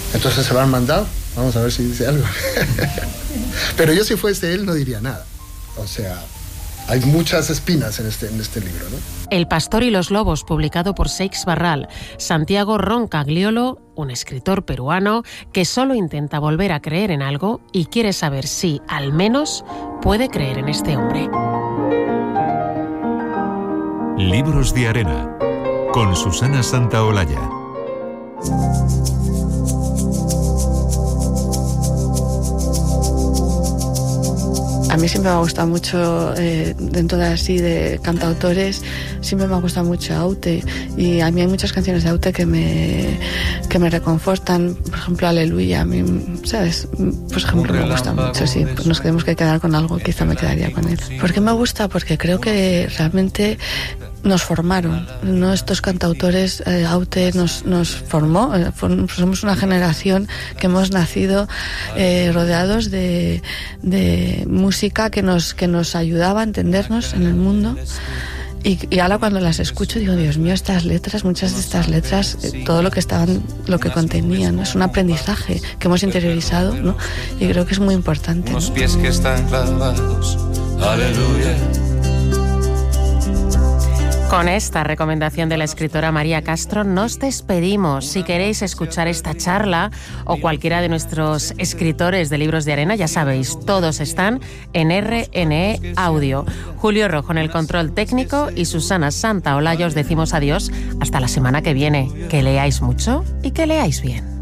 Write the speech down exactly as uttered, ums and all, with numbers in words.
Entonces se lo han mandado, vamos a ver si dice algo. Pero yo si fuese él no diría nada. O sea, hay muchas espinas en este, en este libro, ¿no? El pastor y los lobos, publicado por Seix Barral. Santiago Roncagliolo, un escritor peruano que solo intenta volver a creer en algo y quiere saber si, al menos, puede creer en este hombre. Libros de Arena, con Susana Santaolalla. A mí siempre me ha gustado mucho, eh, dentro de así de cantautores, siempre me ha gustado mucho Aute. Y a mí hay muchas canciones de Aute que me, que me reconfortan. Por ejemplo, Aleluya. A mí, ¿sabes? Por ejemplo, me gusta mucho, sí. Pues nos tenemos que quedar con algo, quizá me quedaría con él. ¿Por qué me gusta? Porque creo que realmente nos formaron, ¿no? Estos cantautores, eh, Aute nos, nos formó, eh, somos una generación que hemos nacido eh, rodeados de, de música que nos, que nos ayudaba a entendernos en el mundo. Y, y ahora cuando las escucho digo, Dios mío, estas letras, muchas de estas letras, eh, todo lo que estaban, lo que contenían, ¿no? Es un aprendizaje que hemos interiorizado, ¿no? Y creo que es muy importante, ¿no? Los pies que están clavados, aleluya. Con esta recomendación de la escritora María Castro nos despedimos. Si queréis escuchar esta charla o cualquiera de nuestros escritores de Libros de Arena, ya sabéis, todos están en R N E Audio. Julio Rojo en el control técnico y Susana Santaolalla os decimos adiós hasta la semana que viene. Que leáis mucho y que leáis bien.